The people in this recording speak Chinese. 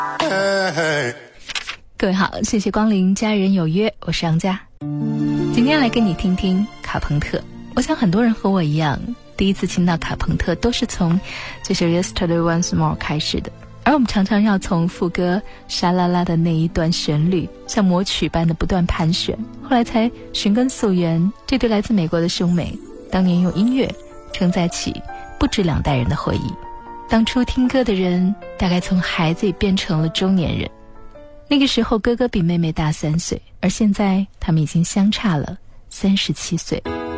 各位好，谢谢光临家人有约，我是杨佳。今天来跟你听听卡朋特。我想很多人和我一样，第一次听到卡朋特都是从这首 Yesterday Once More 开始的，而我们常常要从副歌沙啦啦的那一段旋律像魔曲般的不断盘旋，后来才寻根溯源。这对来自美国的兄妹当年用音乐承载起不止2代人的回忆。当初听歌的人大概从孩子也变成了中年人，那个时候哥哥比妹妹大3岁，而现在他们已经相差了37岁。